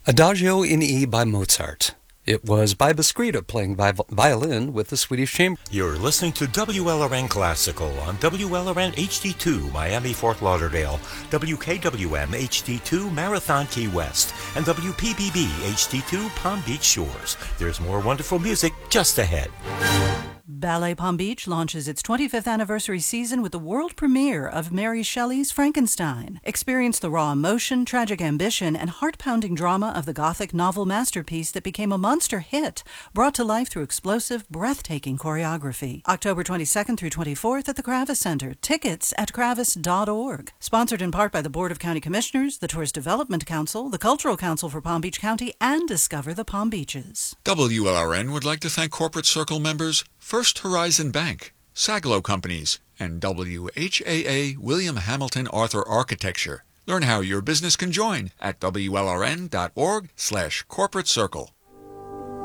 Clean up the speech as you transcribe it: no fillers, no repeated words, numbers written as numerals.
Adagio in E by Mozart. It was by Bascrida playing violin with the Swedish Chamber. You're listening to WLRN Classical on WLRN HD2 Miami, Fort Lauderdale, WKWM HD2 Marathon Key West, and WPBB HD2 Palm Beach Shores. There's more wonderful music just ahead. Ballet Palm Beach launches its 25th anniversary season with the world premiere of Mary Shelley's Frankenstein. Experience the raw emotion, tragic ambition, and heart-pounding drama of the Gothic novel masterpiece that became a monster hit, brought to life through explosive, breathtaking choreography. October 22nd through 24th at the Kravis Center. Tickets at kravis.org. Sponsored in part by the Board of County Commissioners, the Tourist Development Council, the Cultural Council for Palm Beach County, and Discover the Palm Beaches. WLRN would like to thank Corporate Circle members First Horizon Bank, Saglo Companies, and WHAA William Hamilton Arthur Architecture. Learn how your business can join at WLRN.org/corporate circle.